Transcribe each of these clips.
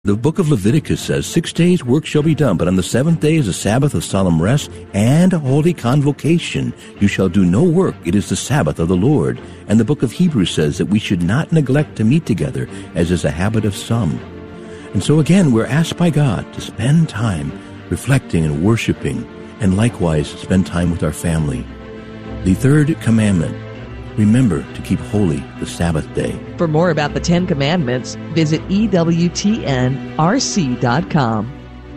The book of Leviticus says, 6 days work shall be done, but on the seventh day is a Sabbath of solemn rest and a holy convocation. You shall do no work. It is the Sabbath of the Lord. And the book of Hebrews says that we should not neglect to meet together, as is a habit of some. And so again, we're asked by God to spend time reflecting and worshiping, and likewise spend time with our family. The third commandment, remember to keep holy the Sabbath day. For more about the 10 Commandments, visit EWTNRC.com.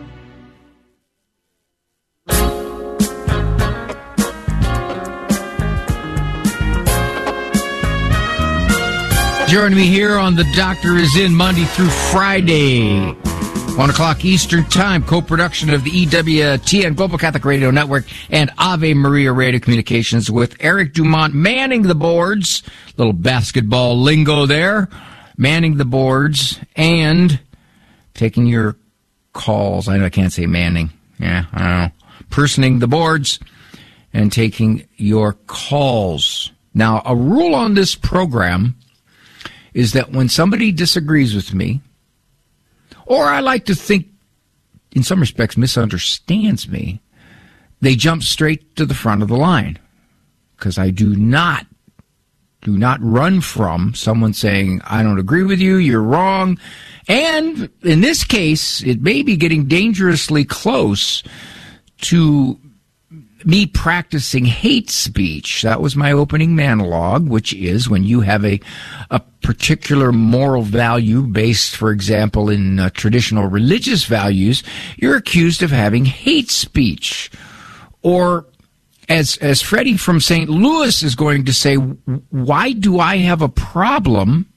Join me here on The Doctor Is In, Monday through Friday, 1 o'clock Eastern Time, co-production of the EWTN Global Catholic Radio Network and Ave Maria Radio Communications with Eric Dumont manning the boards. Little basketball lingo there. Manning the boards and taking your calls. I know I can't say manning. Yeah, I don't know. Personing the boards and taking your calls. Now, a rule on this program is that when somebody disagrees with me, or I like to think, in some respects, misunderstands me, they jump straight to the front of the line. Because I do not run from someone saying, I don't agree with you, you're wrong. And in this case, it may be getting dangerously close to me practicing hate speech. That was my opening monologue, which is when you have a particular moral value based, for example, in traditional religious values, you're accused of having hate speech. Or, as Freddie from St. Louis is going to say, why do I have a problem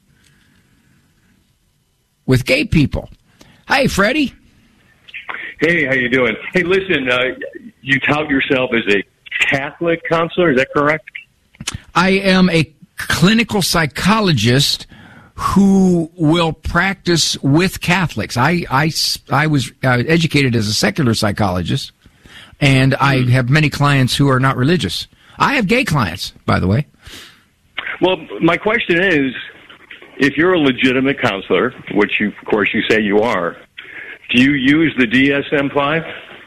with gay people? Hey, Freddie. Hey, how you doing? Hey, listen, you tout yourself as a Catholic counselor, is that correct? I am a clinical psychologist who will practice with Catholics. I was educated as a secular psychologist, and I have many clients who are not religious. I have gay clients, by the way. Well, my question is, if you're a legitimate counselor, which of course you say you are, do you use the DSM-5?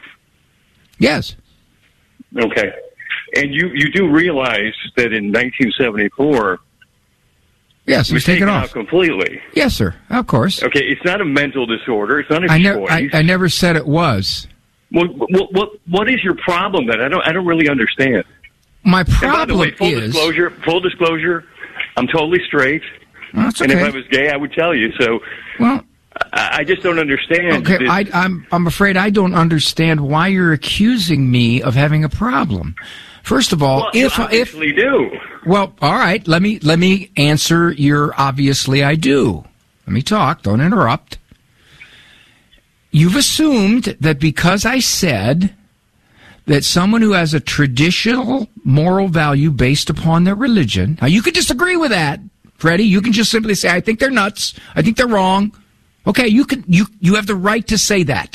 Yes. Okay. And you do realize that in 1974... Yes, it was taken off completely. Yes, sir. Of course. Okay, it's not a mental disorder. It's not a choice. I never said it was. Well, what is your problem then? I don't really understand. My problem and by the way, full disclosure, I'm totally straight. Well, that's okay. And if I was gay, I would tell you. So, well, I just don't understand. Okay, I'm afraid I don't understand why you're accusing me of having a problem. First of all, you obviously do. Well, all right. Let me answer your obviously I do. Let me talk. Don't interrupt. You've assumed that because I said that someone who has a traditional moral value based upon their religion, now you could disagree with that, Freddie. You can just simply say, I think they're nuts. I think they're wrong. Okay, you have the right to say that.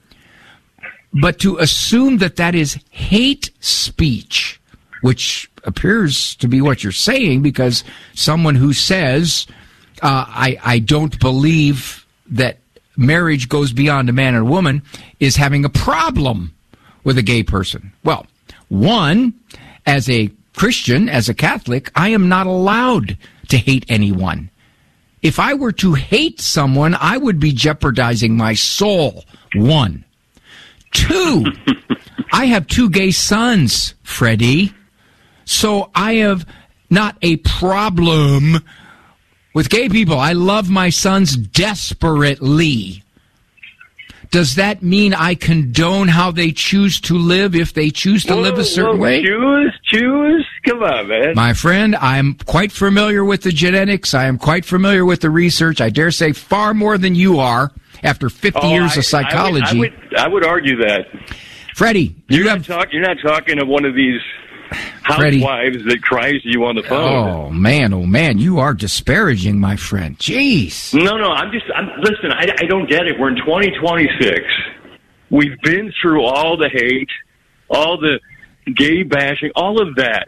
But to assume that that is hate speech, which appears to be what you're saying, because someone who says, I don't believe that marriage goes beyond a man and a woman, is having a problem with a gay person. Well, one, as a Christian, as a Catholic, I am not allowed to hate anyone. If I were to hate someone, I would be jeopardizing my soul. One. Two, I have 2 gay sons, Freddie, so I have not a problem with gay people. I love my sons desperately. Does that mean I condone how they choose to live if they choose to live a certain way? Choose? Come on, man. My friend, I'm quite familiar with the genetics. I am quite familiar with the research. I dare say far more than you are after 50 years of psychology. I would argue that. Freddie, you're not talking to one of these housewives that cries to you on the phone. Oh, man, you are disparaging, my friend. Jeez. No, listen, I don't get it. We're in 2026. We've been through all the hate, all the gay bashing, all of that.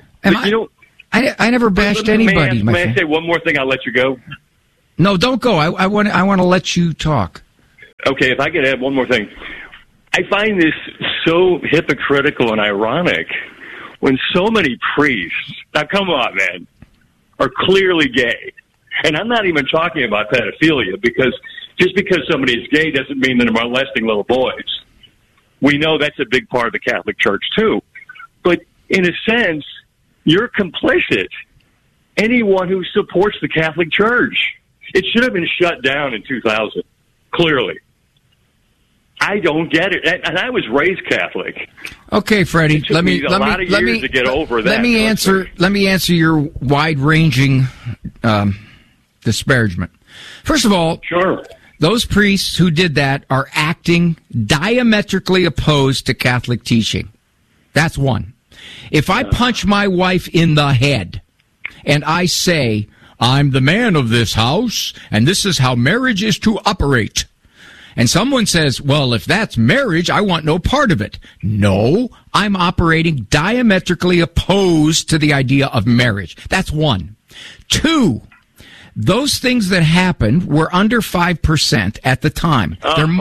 I never bashed anybody, my friend. May I say one more thing? I'll let you go. No, don't go. I want to let you talk. Okay, if I could add one more thing. I find this so hypocritical and ironic when so many priests, now come on, man, are clearly gay. And I'm not even talking about pedophilia, because just because somebody is gay doesn't mean they're molesting little boys. We know that's a big part of the Catholic Church, too. But in a sense, you're complicit. Anyone who supports the Catholic Church. It should have been shut down in 2000, clearly. I don't get it, and I was raised Catholic. Okay, Freddie, let me to get over that. Let me answer your wide-ranging disparagement. First of all, sure. Those priests who did that are acting diametrically opposed to Catholic teaching. That's one. If I punch my wife in the head and I say, I'm the man of this house, and this is how marriage is to operate, and someone says, well, if that's marriage, I want no part of it. No, I'm operating diametrically opposed to the idea of marriage. That's one. Two, those things that happened were under 5% at the time.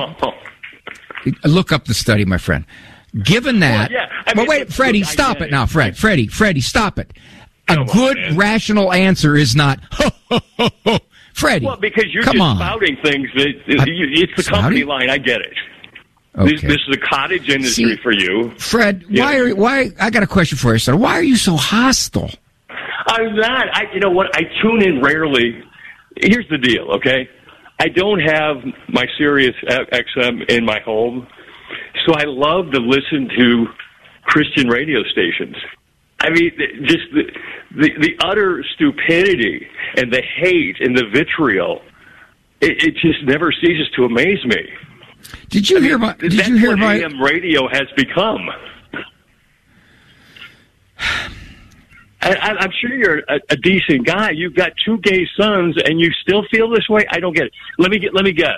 Look up the study, my friend. Given that... wait, Freddie, stop it now, Freddie, stop it. A good, rational answer is not, Freddie, well, because you're just spouting things that it's the company line. I get it. Okay. This is a cottage industry for you, Fred. Yeah. Why? I got a question for you, sir. Why are you so hostile? I'm not. You know what? I tune in rarely. Here's the deal, okay? I don't have my Sirius XM in my home, so I love to listen to Christian radio stations. I mean, just the utter stupidity and the hate and the vitriol, it just never ceases to amaze me. Did you hear my... That's what AM radio has become. I'm sure you're a decent guy. You've got 2 gay sons, and you still feel this way? I don't get it. Let me guess.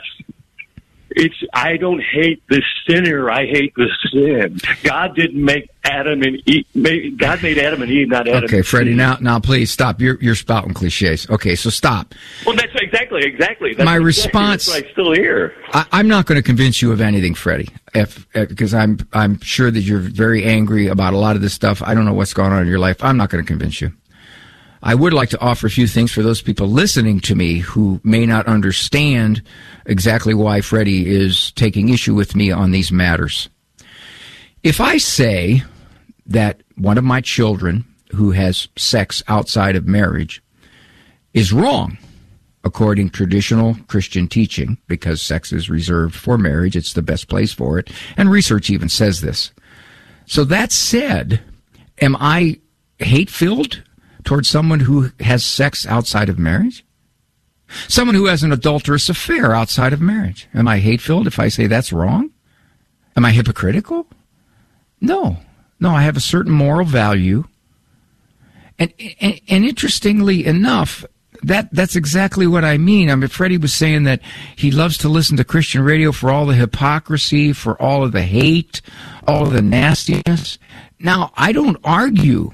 I don't hate the sinner. I hate the sin. God didn't make Adam and Eve. God made Adam and Eve, not Adam. Okay, Freddie. Now, please stop. You're spouting cliches. Okay, so stop. Well, that's exactly. That's my response. That's what I still hear. I'm not going to convince you of anything, Freddie, because I'm sure that you're very angry about a lot of this stuff. I don't know what's going on in your life. I'm not going to convince you. I would like to offer a few things for those people listening to me who may not understand exactly why Freddie is taking issue with me on these matters. If I say that one of my children who has sex outside of marriage is wrong, according to traditional Christian teaching, because sex is reserved for marriage, it's the best place for it, and research even says this. So that said, am I hate-filled towards someone who has sex outside of marriage? Someone who has an adulterous affair outside of marriage. Am I hate-filled if I say that's wrong? Am I hypocritical? No, I have a certain moral value. And interestingly enough, that's exactly what I mean. I mean, Freddie was saying that he loves to listen to Christian radio for all the hypocrisy, for all of the hate, all of the nastiness. Now, I don't argue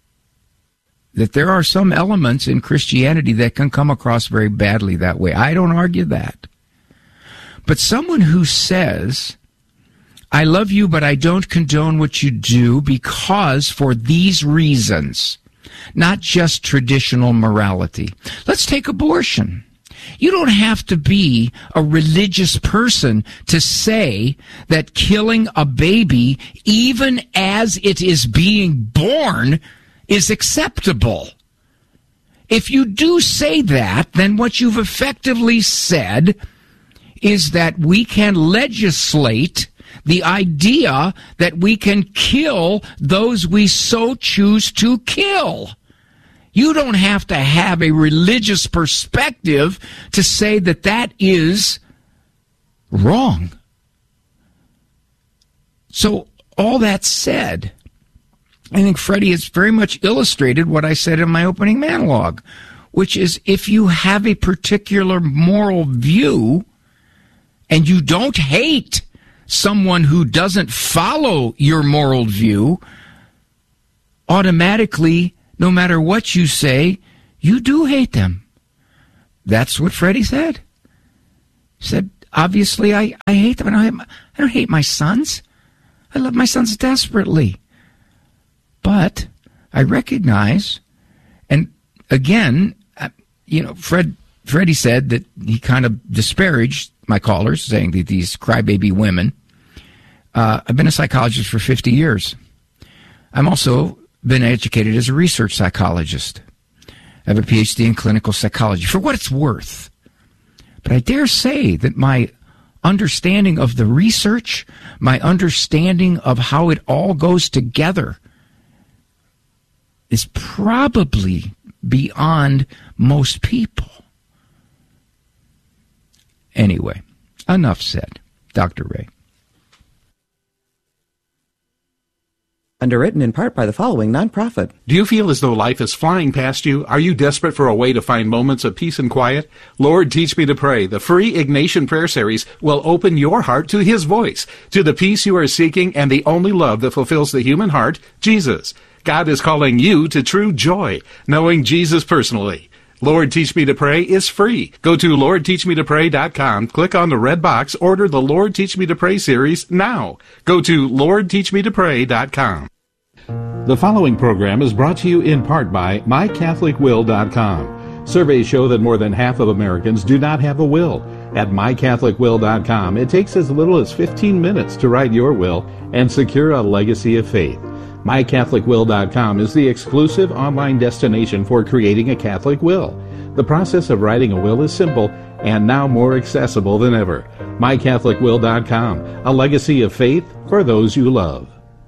that there are some elements in Christianity that can come across very badly that way. I don't argue that. But someone who says, I love you, but I don't condone what you do because for these reasons, not just traditional morality. Let's take abortion. You don't have to be a religious person to say that killing a baby, even as it is being born, is acceptable. If you do say that, then what you've effectively said is that we can legislate the idea that we can kill those we so choose to kill. You don't have to have a religious perspective to say that that is wrong. So, all that said, I think Freddie has very much illustrated what I said in my opening monologue, which is if you have a particular moral view and you don't hate someone who doesn't follow your moral view, automatically, no matter what you say, you do hate them. That's what Freddie said. He said, obviously, I hate them. I don't hate my sons. I love my sons desperately. But I recognize, and again, Freddie said that he kind of disparaged my callers, saying that these crybaby women. I've been a psychologist for 50 years. I'm also been educated as a research psychologist. I have a PhD in clinical psychology, for what it's worth. But I dare say that my understanding of the research, my understanding of how it all goes together, is probably beyond most people. Anyway, enough said. Dr. Ray. Underwritten in part by the following nonprofit. Do you feel as though life is flying past you? Are you desperate for a way to find moments of peace and quiet? Lord, Teach Me to Pray, the free Ignatian Prayer Series, will open your heart to His voice, to the peace you are seeking and the only love that fulfills the human heart, Jesus. God is calling you to true joy, knowing Jesus personally. Lord, Teach Me to Pray is free. Go to LordTeachMeToPray.com, click on the red box, order the Lord Teach Me to Pray series now. Go to LordTeachMeToPray.com. The following program is brought to you in part by MyCatholicWill.com. Surveys show that more than half of Americans do not have a will. At MyCatholicWill.com, it takes as little as 15 minutes to write your will and secure a legacy of faith. MyCatholicWill.com is the exclusive online destination for creating a Catholic will. The process of writing a will is simple and now more accessible than ever. MyCatholicWill.com, a legacy of faith for those you love.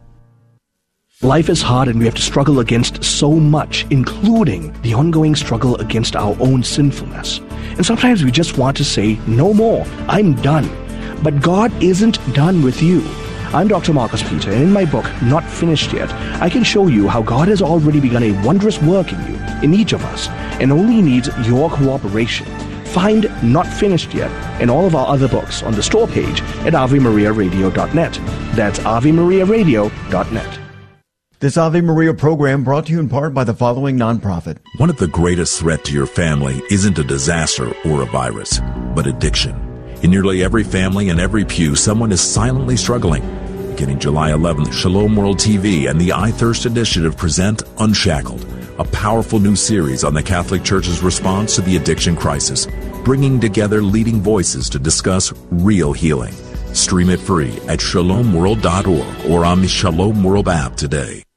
Life is hard and we have to struggle against so much, including the ongoing struggle against our own sinfulness. And sometimes we just want to say, no more, I'm done. But God isn't done with you. I'm Dr. Marcus Peter, and in my book, Not Finished Yet, I can show you how God has already begun a wondrous work in you, in each of us, and only needs your cooperation. Find Not Finished Yet and all of our other books on the store page at AveMariaRadio.net. That's AveMariaRadio.net. This Ave Maria program brought to you in part by the following nonprofit. One of the greatest threats to your family isn't a disaster or a virus, but addiction. In nearly every family and every pew, someone is silently struggling. Beginning July 11th, Shalom World TV and the I Thirst Initiative present Unshackled, a powerful new series on the Catholic Church's response to the addiction crisis, bringing together leading voices to discuss real healing. Stream it free at shalomworld.org or on the Shalom World app today.